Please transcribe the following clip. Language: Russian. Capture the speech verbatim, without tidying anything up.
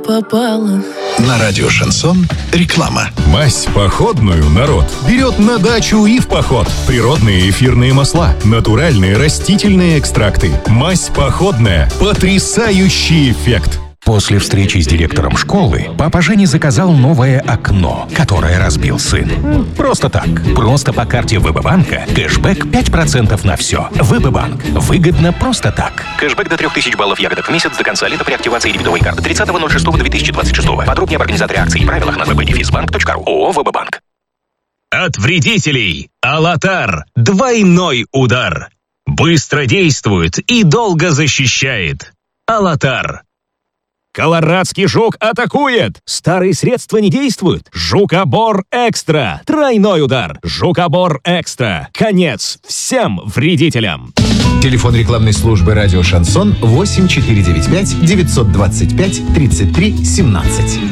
попала. На радио «Шансон» реклама. Мазь походную народ берет на дачу и в поход. Природные эфирные масла, натуральные растительные экстракты. Мазь походная. Потрясающий эффект. После встречи с директором школы папа Женя заказал новое окно, которое разбил сын. Просто так. Просто по карте ВБ-банка кэшбэк пять процентов на все. ВБ-банк. Выгодно просто так. Кэшбэк до трех тысяч баллов ягодок в месяц до конца лета при активации дебетовой карты тридцатого ноль шестого две тысячи двадцать шестого. Подробнее об организаторе акций и правилах на вэ бэ дефис банк точка ру. ООО «ВБ-банк». От вредителей Алатар. Двойной удар. Быстро действует и долго защищает. Алатар. Колорадский жук атакует! Старые средства не действуют. Жукобор Экстра. Тройной удар. Жукобор Экстра. Конец всем вредителям. Телефон рекламной службы «Радио Шансон» восемь четыре девять пять девятьсот двадцать пять тридцать три семнадцать.